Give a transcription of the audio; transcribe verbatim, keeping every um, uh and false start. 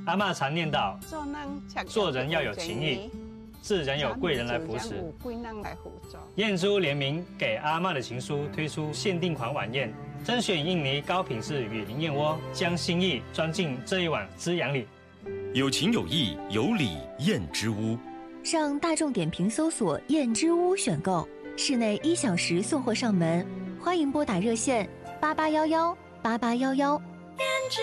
阿嬷常念叨：做人要有情义，自然有贵人来扶持。燕珠联名给阿嬷的情书推出限定款晚宴，甄选印尼高品质雨林燕窝，将心意装进这一碗滋养里。 有情有义有礼燕之屋， 上大众点评搜索燕之屋选购，室内一小时送货上门，欢迎拨打热线八八幺幺八八幺幺。